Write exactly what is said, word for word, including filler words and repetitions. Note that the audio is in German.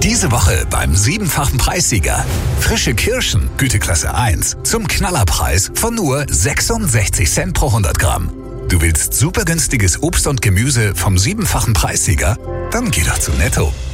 Diese Woche beim siebenfachen Preissieger. Frische Kirschen, Güteklasse eins, zum Knallerpreis von nur sechsundsechzig Cent pro hundert Gramm. Du willst super günstiges Obst und Gemüse vom siebenfachen Preissieger? Dann geh doch zu Netto.